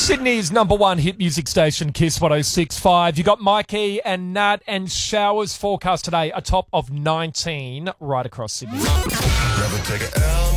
Sydney's number one hit music station, Kiss 106.5. You got Mikey and Nat, and showers forecast today, a top of 19 right across Sydney. Never take a L.